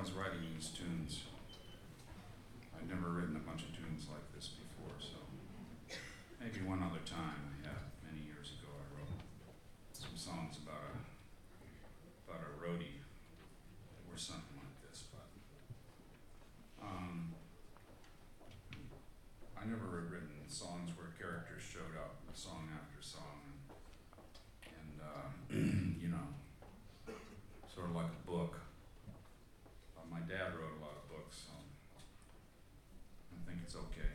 was writing these tunes, I'd never written a bunch of tunes like this before, so maybe one other time I had, many years ago, I wrote some songs about a roadie or something like this, but I never had written songs where characters showed up, song after song, and you know, sort of like a book. My dad wrote a lot of books, so I think it's okay.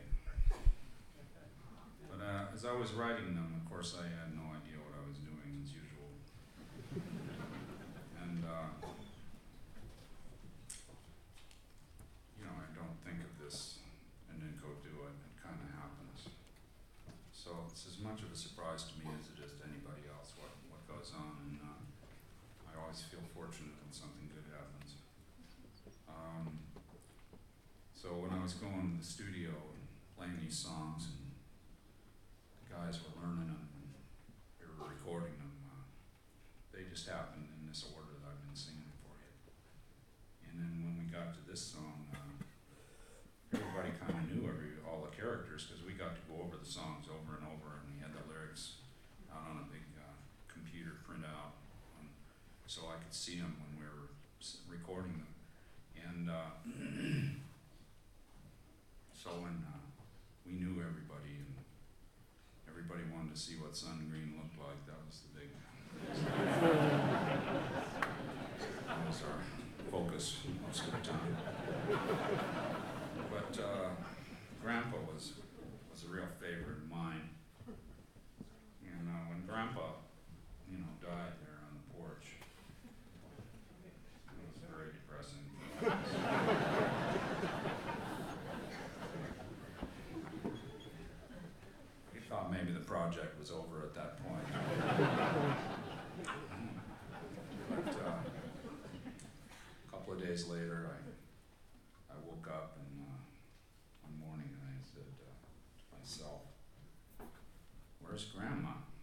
But as I was writing them, of course, I had no idea what I was doing, as usual. And you know, I don't think of this and then go do it. It kind of happens. So it's as much of a surprise to me as it is to anybody else what goes on, and I always feel fortunate when something good happens. So when I was going to the studio and playing these songs, and the guys were learning them and we were recording them, they just happened in this order that I've been singing for you. And then when we got to this song, everybody kind of knew all the characters, because we got to go over the songs over and over, and we had the lyrics out on a big computer printout, so I could see them when we were recording them. And so when we knew everybody, and everybody wanted to see what Sun Green looked like, that was the big that was our focus most of the time. But Grandpa was a real favorite of mine. And when Grandpa, you know, died there on the porch, it was very depressing. We thought maybe the project was over at that point. But a couple of days later, I woke up and one morning and I said to myself, "Where's Grandma?"